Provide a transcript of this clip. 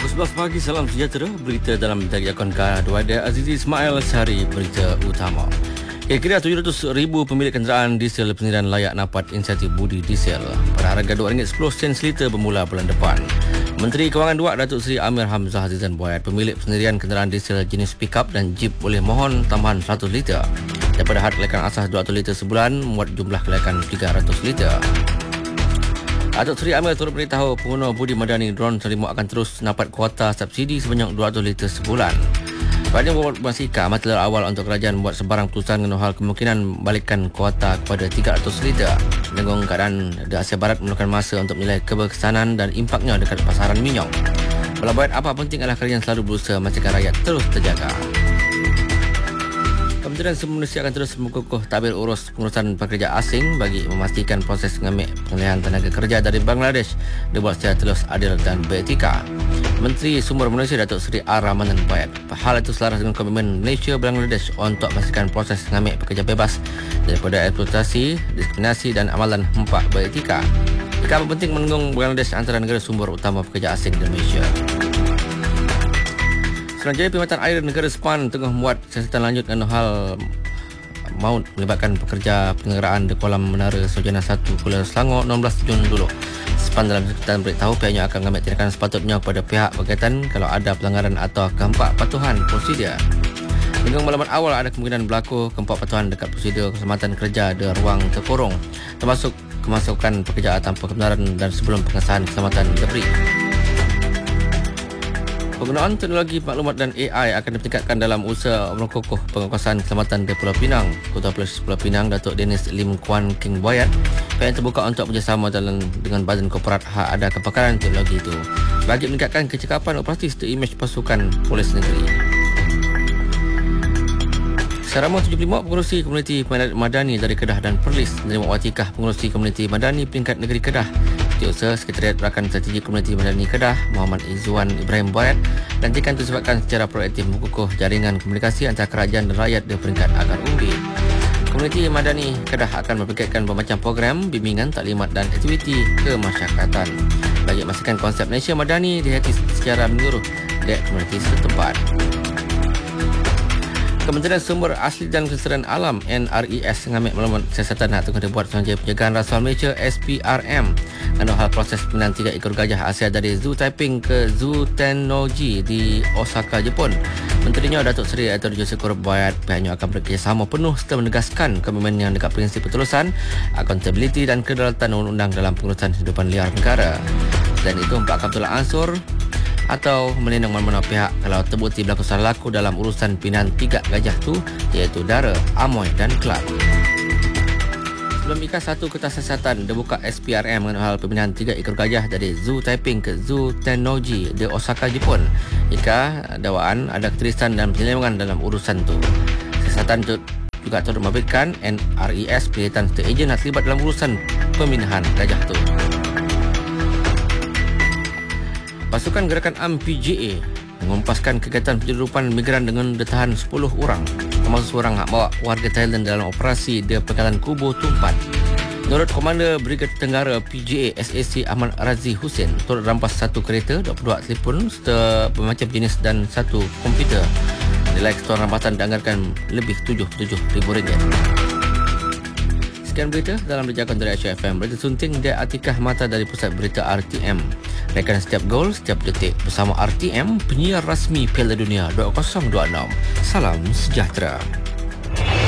11 pagi, salam sejahtera. Berita dalam jagoan K2 Azizi Ismail, Sehari berita utama. Kira-kira 700,000 pemilik kenderaan diesel pendirian layak dapat insentif budi diesel pada harga RM2.10 seliter bermula bulan depan. Menteri Kewangan Duak Datuk Seri Amir Hamzah Azizan buat pemilik pendirian kenderaan diesel jenis pick-up dan jeep boleh mohon tambahan 100 liter daripada had kelayakan asas 200 liter sebulan muat jumlah kelayakan 300 liter. Datuk Seri Amir turut beritahu pengguna budi madani drone selimut akan terus dapat kuota subsidi sebanyak 200 liter sebulan. Badan Berbasikal matlamat awal untuk kerajaan buat sebarang keputusan mengenai hal kemungkinan balikkan kuota kepada 300 liter. Dengan keadaan di Asia Barat memerlukan masa untuk menilai keberkesanan dan impaknya dekat pasaran minyak. Pelabuhan apa penting adalah kerajaan selalu berusaha memastikan rakyat terus terjaga. Kementerian Sumber Manusia akan terus mengukuh tabir urus pengurusan pekerja asing bagi memastikan proses mengambil pengalihan tenaga kerja dari Bangladesh dibuat secara telus, adil dan beretika. Menteri Sumber Manusia Datuk Seri R. Ramadan Bayat. Hal itu selaras dengan komitmen Malaysia Bangladesh untuk memastikan proses mengambil pekerja bebas daripada eksploitasi, diskriminasi dan amalan hempak beretika. Ia penting menunggu Bangladesh antara negara sumber utama pekerja asing di Malaysia. Selanjutnya, Perkhidmatan Air Negara Sepang tengah membuat siasatan lanjut dengan hal maut melibatkan pekerja penyelenggaraan di kolam Menara Sarjana 1 Kuala Selangor 16 Jun dulu. Sepang dalam sekitar beritahu pihaknya akan mengambil tindakan sepatutnya kepada pihak berkaitan kalau ada pelanggaran atau keempat patuhan prosedur. Dengan maklumat awal ada kemungkinan berlaku keempat patuhan dekat prosedur keselamatan kerja di ruang terkurung, termasuk kemasukan pekerja tanpa kebenaran dan sebelum pengesahan keselamatan diberi. Penggunaan teknologi maklumat dan AI akan ditingkatkan dalam usaha mengukuh penguasaan keselamatan di Pulau Pinang. Ketua Polis Pulau Pinang, Datuk Dennis Lim Kuan King Boyat, yang terbuka untuk bekerjasama dengan Badan Korporat Hak Ada Kepakaran Teknologi itu bagi meningkatkan kecekapan operasi serta imej pasukan polis negeri. Serama 75 pengurusi komuniti madani dari Kedah dan Perlis menerima watikah pengurusi komuniti madani peringkat negeri Kedah. Setiausaha Sekretariat Rakan Strategi Komuniti Madani Kedah, Muhammad Izzuan Ibrahim Boyat, lantikan itu disebabkan secara proaktif mengukuh jaringan komunikasi antara kerajaan dan rakyat di peringkat akar umbi. Komuniti Madani Kedah akan memperkirakan bermacam program, bimbingan, taklimat dan aktiviti kemasyarakatan bagi memastikan konsep Malaysia Madani dihayati secara menyeluruh di komuniti setempat. Kementerian Sumber Asli dan Kelestarian Alam NRES mengambil maklumat siasatan yang tengah dibuat Suruhanjaya Penjagaan Rasuah Malaysia SPRM dengan hal proses pindahan 3 ekor gajah Asia dari Zoo Taiping ke Zoo Tennoji di Osaka, Jepun. Menterinya Datuk Seri Dr. Joseph Bayat pihaknya akan bekerjasama penuh serta menegaskan komitmen yang dekat prinsip ketulusan, accountability dan kedaulatan undang-undang dalam pengurusan hidupan liar negara. Dan itu Pak Abdullah Ansur atau melindungi mana-mana pihak kalau terbukti berlaku salah laku dalam urusan pindahan 3 gajah tu, iaitu Dara, Amoy dan Clark. Sebelum ikas satu kertas siasatan dibuka SPRM mengenai hal pemindahan 3 ekor gajah dari Zoo Taiping ke Zoo Tennoji di Osaka, Jepun. Jika dakwaan ada keterisan dan penyelewengan dalam urusan itu, siasatan itu juga turut memberikan NRES perkhidmatan serta ejen yang terlibat dalam urusan pemindahan gajah itu. Pasukan Gerakan UMNO PGA mengumpaskan kegiatan penyeludupan migran dengan ditahan 10 orang, termasuk seorang hak bawa warga Thailand dalam operasi di Pangkalan Kubu Tumpat. Menurut Komander Brigade Tenggara PGA SAC Ahmad Razi Hussein, turut rampas 1 kereta, 22 telefon serta bermacam jenis dan 1 komputer. Nilai keseluruhan rampasan dianggarkan lebih RM77,000. Sekian berita dalam Berjakan dari Aisyah FM. Berita sunting dia Atikah Mata dari Pusat Berita RTM. Rekan setiap gol, setiap detik bersama RTM, penyiar rasmi Piala Dunia 2026. Salam sejahtera.